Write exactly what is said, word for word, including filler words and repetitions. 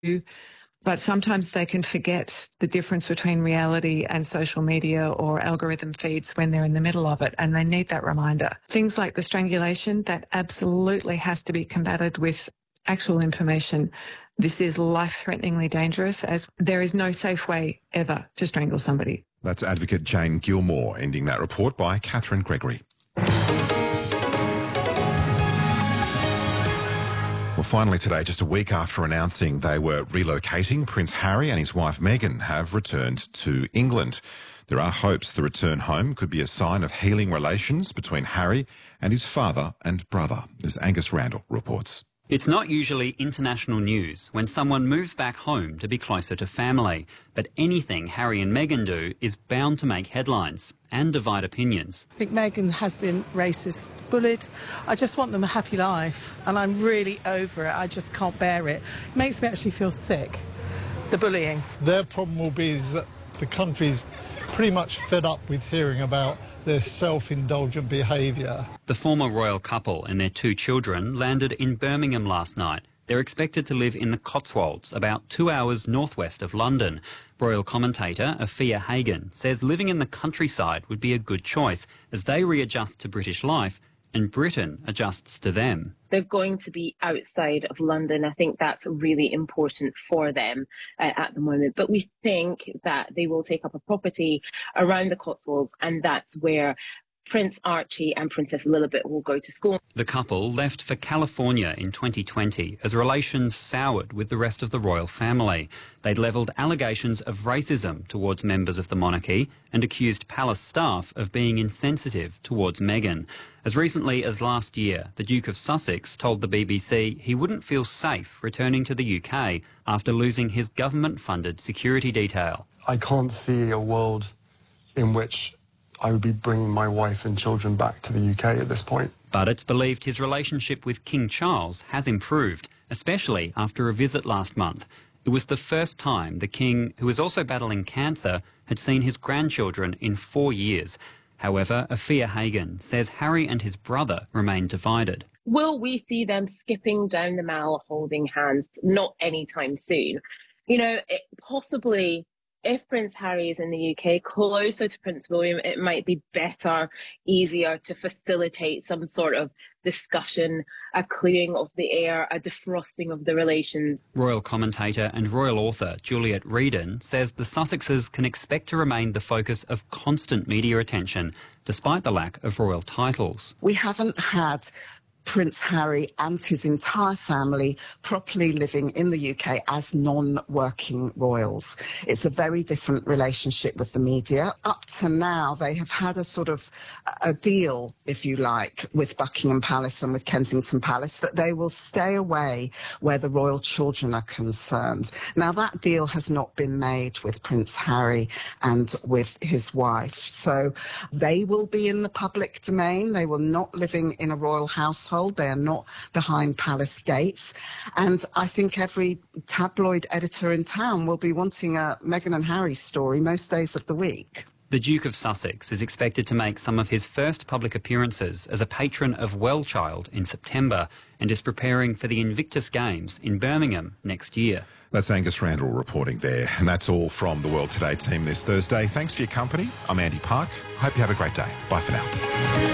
But sometimes they can forget the difference between reality and social media or algorithm feeds when they're in the middle of it, and they need that reminder. Things like the strangulation, that absolutely has to be combated with actual information. This is life-threateningly dangerous, as there is no safe way ever to strangle somebody. That's Advocate Jane Gilmore, ending that report by Catherine Gregory. Well, finally today, just a week after announcing they were relocating, Prince Harry and his wife Meghan have returned to England. There are hopes the return home could be a sign of healing relations between Harry and his father and brother, as Angus Randall reports. It's not usually international news when someone moves back home to be closer to family, but anything Harry and Meghan do is bound to make headlines and divide opinions. I think Meghan has been racist, bullied. I just want them a happy life, and I'm really over it. I just can't bear it. It makes me actually feel sick, the bullying. Their problem will be is that the country's pretty much fed up with hearing about their self-indulgent behaviour. The former royal couple and their two children landed in Birmingham last night. They're expected to live in the Cotswolds, about two hours northwest of London. Royal commentator Afia Hagan says living in the countryside would be a good choice as they readjust to British life and Britain adjusts to them. They're going to be outside of London. I think that's really important for them uh, at the moment. But we think that they will take up a property around the Cotswolds, and that's where Prince Archie and Princess Lilibet will go to school. The couple left for California in twenty twenty as relations soured with the rest of the royal family. They'd levelled allegations of racism towards members of the monarchy and accused palace staff of being insensitive towards Meghan. As recently as last year, the Duke of Sussex told the B B C he wouldn't feel safe returning to the U K after losing his government-funded security detail. I can't see a world in which I would be bringing my wife and children back to the U K at this point. But it's believed his relationship with King Charles has improved, especially after a visit last month. It was the first time the King, who is also battling cancer, had seen his grandchildren in four years. However, Afia Hagan says Harry and his brother remain divided. Will we see them skipping down the mall holding hands? Not anytime soon. You know, it, possibly if Prince Harry is in the U K, closer to Prince William, it might be better, easier to facilitate some sort of discussion, a clearing of the air, a defrosting of the relations. Royal commentator and royal author Juliet Reedon says the Sussexes can expect to remain the focus of constant media attention, despite the lack of royal titles. We haven't had Prince Harry and his entire family properly living in the U K as non-working royals. It's a very different relationship with the media. Up to now, they have had a sort of a deal, if you like, with Buckingham Palace and with Kensington Palace that they will stay away where the royal children are concerned. Now, that deal has not been made with Prince Harry and with his wife. So they will be in the public domain. They will not living in a royal household. They are not behind palace gates. And I think every tabloid editor in town will be wanting a Meghan and Harry story most days of the week. The Duke of Sussex is expected to make some of his first public appearances as a patron of Wellchild in September and is preparing for the Invictus Games in Birmingham next year. That's Angus Randall reporting there. And that's all from the World Today team this Thursday. Thanks for your company. I'm Andy Park. Hope you have a great day. Bye for now.